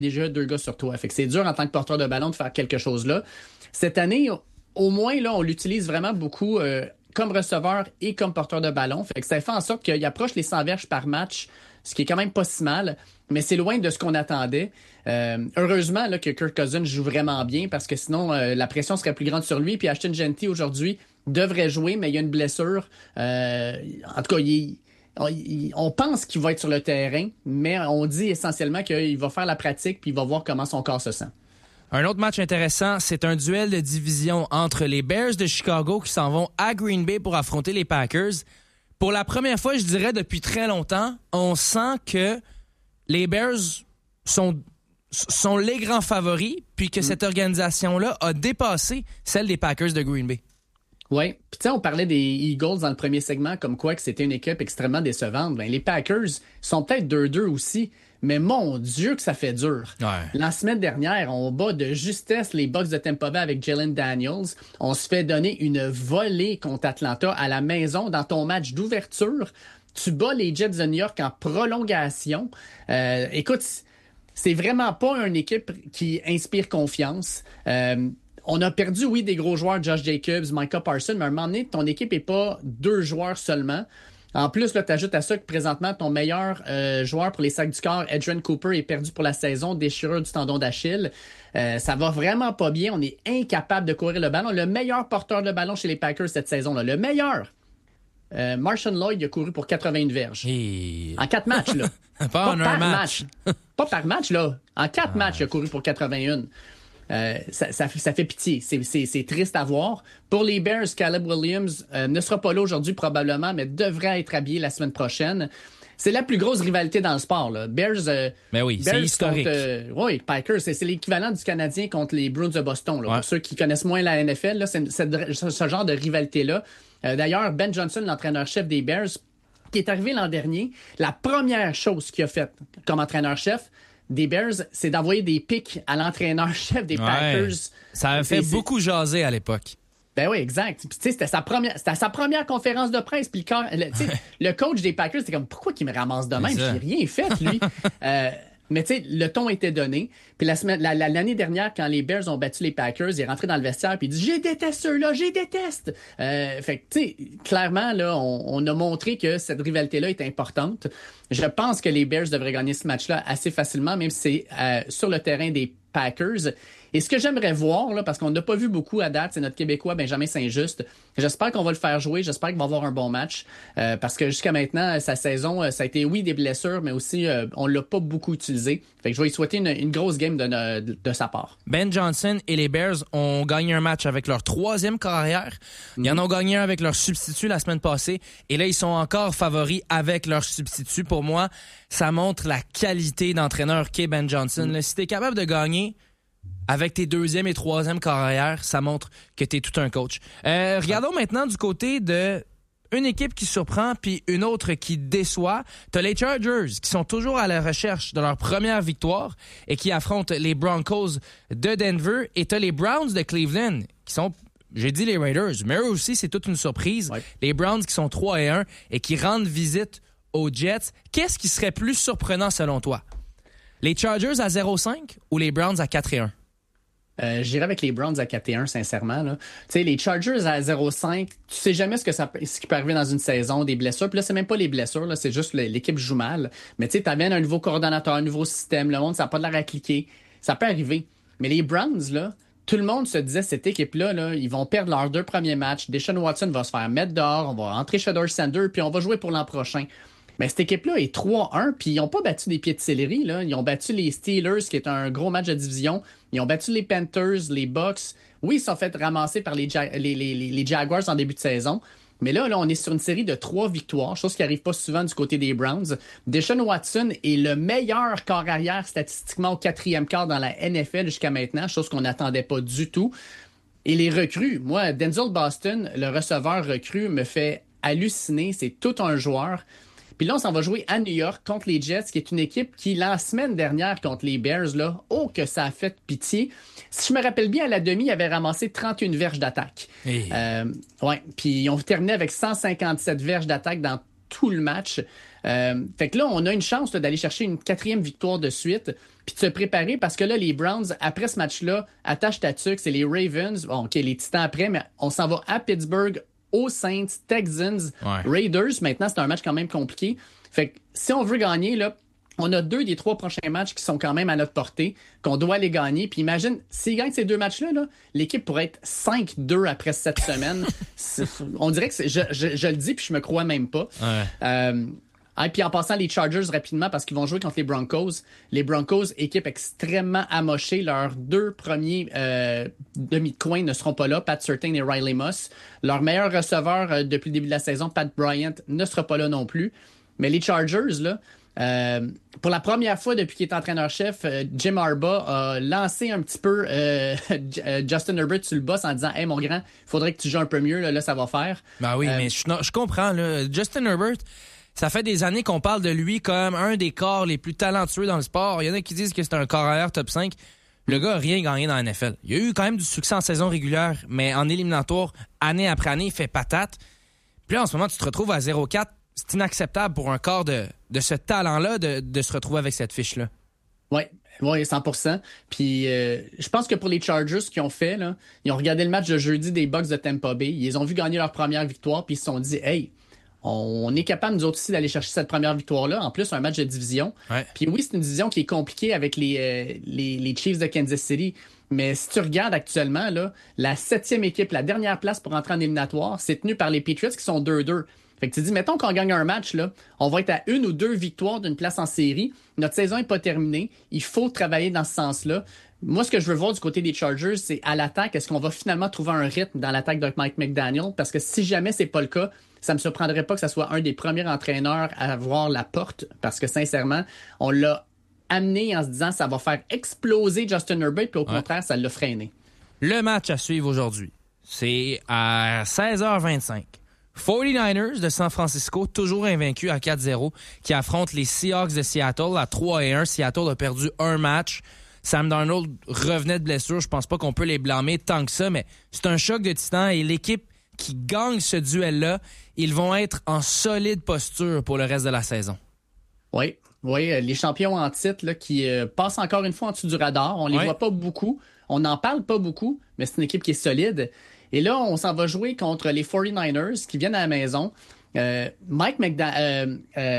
déjà 2 gars sur toi. Fait que c'est dur en tant que porteur de ballon de faire quelque chose là. Cette année, au moins, là, on l'utilise vraiment beaucoup comme receveur et comme porteur de ballon. Fait que ça fait en sorte qu'il approche les 100 verges par match, ce qui est quand même pas si mal, mais c'est loin de ce qu'on attendait. Heureusement là, que Kirk Cousins joue vraiment bien parce que sinon, la pression serait plus grande sur lui. Puis Ashton Jeanty, aujourd'hui, devrait jouer, mais il y a une blessure. En tout cas, on pense qu'il va être sur le terrain, mais on dit essentiellement qu'il va faire la pratique puis il va voir comment son corps se sent. Un autre match intéressant, c'est un duel de division entre les Bears de Chicago qui s'en vont à Green Bay pour affronter les Packers. Pour la première fois, je dirais depuis très longtemps, on sent que les Bears sont les grands favoris, puis que cette organisation-là a dépassé celle des Packers de Green Bay. Oui. Puis tu sais, on parlait des Eagles dans le premier segment, comme quoi que c'était une équipe extrêmement décevante. Ben, les Packers sont peut-être 2-2 aussi, mais mon Dieu que ça fait dur. Ouais. La semaine dernière, on bat de justesse les Bucs de Tampa Bay avec Jalen Daniels. On se fait donner une volée contre Atlanta à la maison dans ton match d'ouverture. Tu bats les Jets de New York en prolongation. Écoute, c'est vraiment pas une équipe qui inspire confiance. On a perdu, oui, des gros joueurs, Josh Jacobs, Micah Parsons, mais à un moment donné, ton équipe n'est pas 2 joueurs seulement. En plus, tu ajoutes à ça que présentement, ton meilleur joueur pour les sacs du corps, Adrian Cooper, est perdu pour la saison, déchirure du tendon d'Achille. Ça va vraiment pas bien. On est incapable de courir le ballon. Le meilleur porteur de ballon chez les Packers cette saison-là, le meilleur, Marshawn Lloyd, il a couru pour 81 verges. En 4 matchs, là. Pas en un match. Pas par match, là. En 4 matchs, il a couru pour 81. Ça fait pitié. C'est triste à voir. Pour les Bears, Caleb Williams ne sera pas là aujourd'hui probablement, mais devrait être habillé la semaine prochaine. C'est la plus grosse rivalité dans le sport, là. Bears, mais oui, Bears c'est historique. Oui, Packers, c'est l'équivalent du Canadien contre les Bruins de Boston. Là. Ouais. Pour ceux qui connaissent moins la NFL, là, c'est ce genre de rivalité-là. D'ailleurs, Ben Johnson, l'entraîneur-chef des Bears, qui est arrivé l'an dernier, la première chose qu'il a faite comme entraîneur-chef des Bears, c'est d'envoyer des pics à l'entraîneur-chef des Packers. Ça a fait beaucoup jaser à l'époque. Ben oui, exact. Puis, tu sais, c'était sa première conférence de presse. Puis le coach des Packers, c'était comme, pourquoi qu'il me ramasse de même? J'ai rien fait, lui. Mais tu sais, le ton était donné. Puis l'année dernière, quand les Bears ont battu les Packers, il est rentré dans le vestiaire puis il dit « Je déteste ceux-là, je déteste! » Fait que, tu sais, clairement, là, on a montré que cette rivalité-là est importante. Je pense que les Bears devraient gagner ce match-là assez facilement, même si c'est sur le terrain des Packers. Et ce que j'aimerais voir, là, parce qu'on n'a pas vu beaucoup à date, c'est notre Québécois Benjamin Saint-Just. J'espère qu'on va le faire jouer. J'espère qu'il va avoir un bon match. Parce que jusqu'à maintenant, sa saison, ça a été, oui, des blessures, mais aussi, on l'a pas beaucoup utilisé. Fait que je vais lui souhaiter une grosse game de sa part. Ben Johnson et les Bears ont gagné un match avec leur 3e carrière. Ils en ont gagné un avec leur substitut la semaine passée. Et là, ils sont encore favoris avec leur substitut. Pour moi, ça montre la qualité d'entraîneur qu'est Ben Johnson. Là, si t'es capable de gagner avec tes 2e et 3e carrières, ça montre que t'es tout un coach. Regardons maintenant du côté de une équipe qui surprend puis une autre qui déçoit. T'as les Chargers qui sont toujours à la recherche de leur première victoire et qui affrontent les Broncos de Denver. Et t'as les Browns de Cleveland qui sont, j'ai dit les Raiders, mais eux aussi, c'est toute une surprise. Ouais. Les Browns qui sont 3-1 et qui rendent visite aux Jets. Qu'est-ce qui serait plus surprenant selon toi? Les Chargers à 0-5 ou les Browns à 4-1? J'irais avec les Browns à 4-1, sincèrement. Tu sais, les Chargers à 0-5, tu sais jamais ce qui peut arriver dans une saison, des blessures. Puis là, c'est même pas les blessures, là, c'est juste l'équipe joue mal. Mais tu sais, t'amènes un nouveau coordonnateur, un nouveau système, le monde, ça n'a pas de l'air à cliquer. Ça peut arriver. Mais les Browns, là, tout le monde se disait, cette équipe-là, là, ils vont perdre leurs 2 premiers matchs. Deshaun Watson va se faire mettre dehors, on va rentrer Shedeur Sanders, puis on va jouer pour l'an prochain. Mais cette équipe-là est 3-1, puis ils n'ont pas battu des pieds de céleri. Là. Ils ont battu les Steelers, qui est un gros match de division. Ils ont battu les Panthers, les Bucks. Oui, ils se sont fait ramasser par les Jaguars en début de saison. Mais là, on est sur une série de 3 victoires, chose qui n'arrive pas souvent du côté des Browns. Deshaun Watson est le meilleur corps arrière statistiquement au 4e quart dans la NFL jusqu'à maintenant, chose qu'on n'attendait pas du tout. Et les recrues, moi, Denzel Boston, le receveur recrue, me fait halluciner. C'est tout un joueur. Puis là, on s'en va jouer à New York contre les Jets, qui est une équipe qui, la semaine dernière contre les Bears, là, oh que ça a fait pitié. Si je me rappelle bien, à la demi, ils avaient ramassé 31 verges d'attaque. Ouais. Puis ils ont terminé avec 157 verges d'attaque dans tout le match. Fait que là, on a une chance là, d'aller chercher une 4e victoire de suite, puis de se préparer parce que là, les Browns, après ce match-là, attache ta tuque, c'est les Ravens, bon, OK, les Titans après, mais on s'en va à Pittsburgh, aux Saints, Texans, Raiders. Maintenant, c'est un match quand même compliqué. Fait que si on veut gagner, là, on a 2 des 3 prochains matchs qui sont quand même à notre portée, qu'on doit les gagner. Puis imagine, s'ils gagnent ces 2 matchs-là, là, l'équipe pourrait être 5-2 après cette semaine. On dirait que je le dis, puis je me crois même pas. Puis en passant, les Chargers rapidement, parce qu'ils vont jouer contre les Broncos. Les Broncos, équipe extrêmement amochée. Leurs 2 premiers demi de coin ne seront pas là, Pat Surtain et Riley Moss. Leur meilleur receveur depuis le début de la saison, Pat Bryant, ne sera pas là non plus. Mais les Chargers, là, pour la première fois depuis qu'il est entraîneur-chef, Jim Harbaugh a lancé un petit peu Justin Herbert sur le boss en disant « Hey, mon grand, il faudrait que tu joues un peu mieux, là ça va faire. » Ben oui, mais je comprends. Là. Justin Herbert, ça fait des années qu'on parle de lui comme un des corps les plus talentueux dans le sport. Il y en a qui disent que c'est un corps arrière top 5. Le gars n'a rien gagné dans la NFL. Il a eu quand même du succès en saison régulière, mais en éliminatoire, année après année, il fait patate. Puis là, en ce moment, tu te retrouves à 0-4. C'est inacceptable pour un corps de ce talent-là de se retrouver avec cette fiche-là. Oui, 100%. Puis je pense que pour les Chargers, ce qu'ils ont fait, là, ils ont regardé le match de jeudi des Bucks de Tampa Bay. Ils ont vu gagner leur première victoire, puis ils se sont dit « Hey, on est capable, nous autres aussi, d'aller chercher cette première victoire-là. En plus, un match de division. Ouais. » Puis oui, c'est une division qui est compliquée avec les Chiefs de Kansas City. Mais si tu regardes actuellement, là, la 7e équipe, la dernière place pour entrer en éliminatoire, c'est tenu par les Patriots qui sont 2-2. Fait que tu dis, mettons qu'on gagne un match, là, on va être à 1 ou 2 victoires d'une place en série. Notre saison n'est pas terminée. Il faut travailler dans ce sens-là. Moi, ce que je veux voir du côté des Chargers, c'est à l'attaque, est-ce qu'on va finalement trouver un rythme dans l'attaque de Mike McDaniel? Parce que si jamais c'est pas le cas, ça me surprendrait pas que ça soit un des premiers entraîneurs à avoir la porte. Parce que sincèrement, on l'a amené en se disant ça va faire exploser Justin Herbert, puis au contraire, ça l'a freiné. Le match à suivre aujourd'hui, c'est à 16h25. 49ers de San Francisco, toujours invaincus à 4-0, qui affrontent les Seahawks de Seattle à 3-1. Seattle a perdu un match. Sam Darnold revenait de blessure. Je pense pas qu'on peut les blâmer tant que ça, mais c'est un choc de titans et l'équipe qui gagne ce duel-là, ils vont être en solide posture pour le reste de la saison. Oui, les champions en titre là, qui passent encore une fois en dessous du radar. On les voit pas beaucoup. On n'en parle pas beaucoup, mais c'est une équipe qui est solide. Et là, on s'en va jouer contre les 49ers qui viennent à la maison. Mike McDaniel,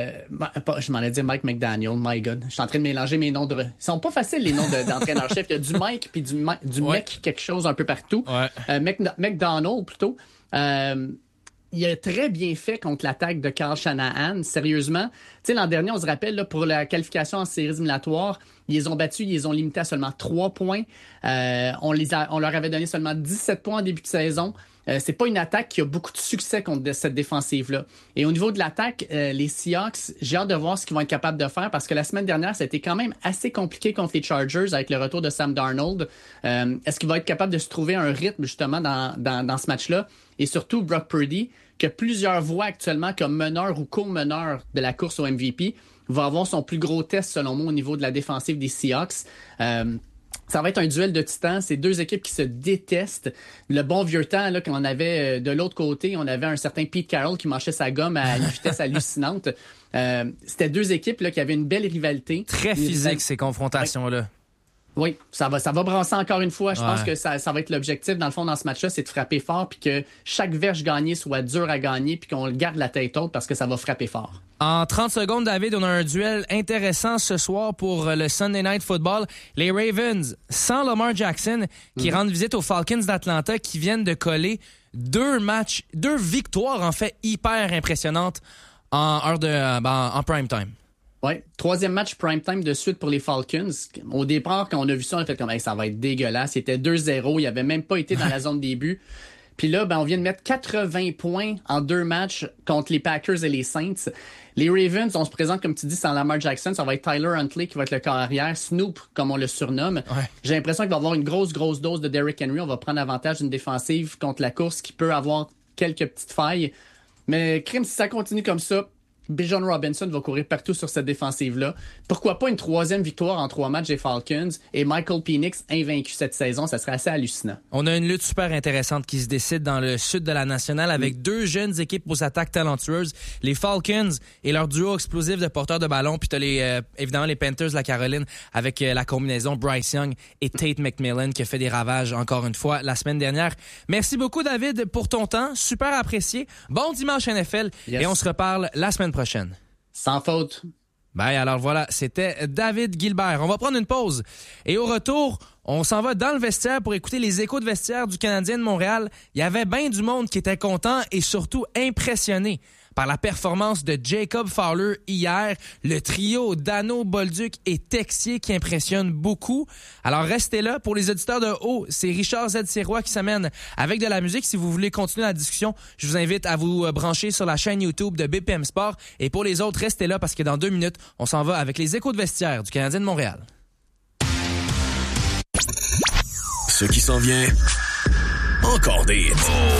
je m'en ai dit Mike McDaniel, my God. Je suis en train de mélanger mes noms Ils sont pas faciles, les noms d'entraîneur-chef. Il y a du Mike puis du mec quelque chose un peu partout. McDonald, plutôt. Il a très bien fait contre l'attaque de Kyle Shanahan. Sérieusement, tu sais, l'an dernier, on se rappelle, là, pour la qualification en séries éliminatoires, ils les ont battus, ils les ont limités à seulement 3 points. On leur avait donné seulement 17 points en début de saison. C'est pas une attaque qui a beaucoup de succès contre cette défensive-là. Et au niveau de l'attaque, les Seahawks, j'ai hâte de voir ce qu'ils vont être capables de faire parce que la semaine dernière, ça a été quand même assez compliqué contre les Chargers avec le retour de Sam Darnold. Est-ce qu'il va être capable de se trouver un rythme justement dans ce match-là? Et surtout, Brock Purdy, que plusieurs voient actuellement comme meneur ou co-meneur de la course au MVP, va avoir son plus gros test, selon moi, au niveau de la défensive des Seahawks. Ça va être un duel de titans. C'est 2 équipes qui se détestent. Le bon vieux temps, là, qu'on avait de l'autre côté, on avait un certain Pete Carroll qui mâchait sa gomme à une vitesse hallucinante. C'était 2 équipes là, qui avaient une belle rivalité. Très physique, ces confrontations-là. Oui, ça va brasser encore une fois. Je pense que ça va être l'objectif, dans le fond, dans ce match-là, c'est de frapper fort puis que chaque verge gagnée soit dure à gagner puis qu'on garde la tête haute parce que ça va frapper fort. En 30 secondes, David, on a un duel intéressant ce soir pour le Sunday Night Football. Les Ravens, sans Lamar Jackson, qui rendent visite aux Falcons d'Atlanta, qui viennent de coller 2 victoires, en fait, hyper impressionnantes en prime time. Oui, 3e match prime time de suite pour les Falcons. Au départ, quand on a vu ça, on a fait comme hey, ça va être dégueulasse. C'était 2-0, il avait même pas été dans la zone début. Puis là, on vient de mettre 80 points en 2 matchs contre les Packers et les Saints. Les Ravens, on se présente, comme tu dis, sans Lamar Jackson. Ça va être Tyler Huntley qui va être le corps arrière. Snoop, comme on le surnomme. Ouais. J'ai l'impression qu'il va y avoir une grosse dose de Derrick Henry. On va prendre avantage d'une défensive contre la course qui peut avoir quelques petites failles. Mais crime, si ça continue comme ça, Bijan Robinson va courir partout sur cette défensive-là. Pourquoi pas une 3e victoire en 3 matchs des Falcons et Michael Penix invaincu cette saison? Ça serait assez hallucinant. On a une lutte super intéressante qui se décide dans le sud de la nationale avec 2 jeunes équipes aux attaques talentueuses. Les Falcons et leur duo explosif de porteurs de ballon. Puis t'as évidemment les Panthers de la Caroline avec la combinaison Bryce Young et Tate McMillan qui a fait des ravages encore une fois la semaine dernière. Merci beaucoup David pour ton temps. Super apprécié. Bon dimanche NFL et on se reparle la semaine prochaine. Sans faute. Bye, alors voilà, c'était David Gilbert. On va prendre une pause et au retour, on s'en va dans le vestiaire pour écouter les échos de vestiaire du Canadien de Montréal. Il y avait bien du monde qui était content et surtout impressionné par la performance de Jacob Fowler hier, le trio Dano, Bolduc et Texier qui impressionne beaucoup. Alors restez là. Pour les auditeurs de haut, c'est Richard Z. Sirois qui s'amène avec de la musique. Si vous voulez continuer la discussion, je vous invite à vous brancher sur la chaîne YouTube de BPM Sport. Et pour les autres, restez là parce que dans 2 minutes, on s'en va avec les échos de vestiaire du Canadien de Montréal. Ce qui s'en vient, encore des hits.